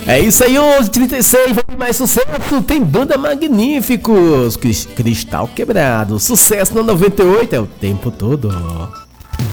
É isso aí, 11h36, vamos mais sucesso. Tem banda Magníficos, Cristal Quebrado. Sucesso na 98 é o tempo todo.